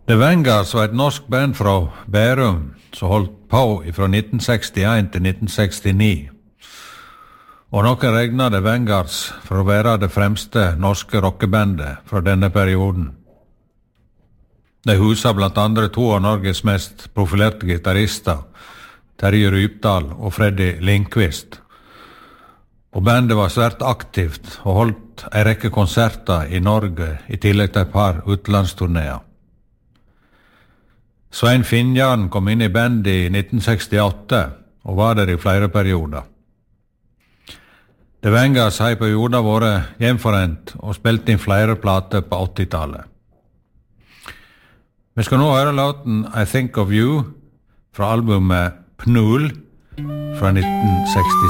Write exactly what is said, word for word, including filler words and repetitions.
The Vanguards var et norsk band fra Bærum som holdt på fra nitten sekstien til nitten sekstini. Og noen regner The Vanguards for å være det fremste norske rockebandet fra denne perioden. De huser blant andre to av Norges mest profilerte gitarister, Terje Rypdal og Freddy Lindqvist. Og bandet var svært aktivt og holdt en rekke konserter i Norge i tillegg til et par utenlandsturnéer. Svein Finnjarn kom inn i bandet i nitten sekstiåtte og var der i flere perioder. The Vanguards har i perioder vært gjenforent og spilt inn flere plater på åttitallet. Vi skal nå høre låten I Think of You fra albumet Pnul fra nitten sekstiseks.